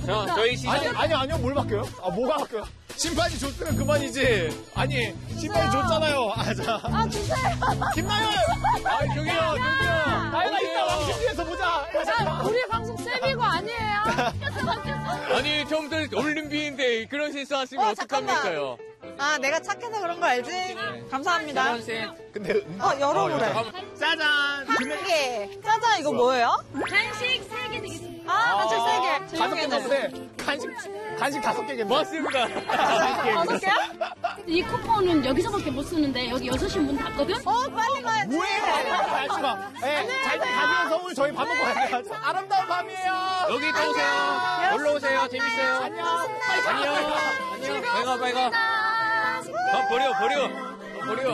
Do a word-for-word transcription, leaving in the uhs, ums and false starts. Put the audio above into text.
저, 저희 시선. 아니, 아니, 아니요. 뭘 바뀌어요? 아, 뭐가 바뀌어요? 심판이 줬으면 그만이지. 아니, 심판이 줬잖아요. 아, 자. 아, 주세요. 김나연! 아, 저기요, 저기요. 나연아, 이따 왕십리에서 보자. 자, 우리 방송 세비고 아니에요. 아니, 처음부터 올림픽인데 그런 실수하시면 어, 어떡합니까요? 아, 내가 착해서 그런 거 알지? 감사합니다. 근데. 어, 열어보래. 짜잔! 한 개. 짜잔, 이거 뭐예요? 간식 세 개 되겠습니다. 아, 간식 세 개. 다섯 개 넣었는데, 간식, 간식 다섯 개겠네. 맞습니다. 다섯 개야? 이 쿠폰은 여기서밖에 못 쓰는데 여기 여섯 시 문 닫거든? 어, 빨리 가야지. 뭐예요? 알지 마. 예, 잘때 가시면서 오늘 저희 밥 먹고 가요. 아름다운 밤이에요. 여기 또 오세요. 놀러 오세요. 재밌어요. 안녕. 안녕. 안녕. 빨리 가, 빨리 가. 아, 버려, 버려. 버려.